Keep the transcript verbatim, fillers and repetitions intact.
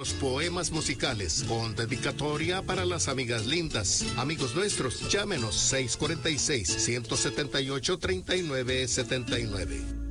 Los poemas musicales con dedicatoria para las amigas lindas. Amigos nuestros, llámenos seis cuatro seis, uno siete ocho, tres nueve siete nueve.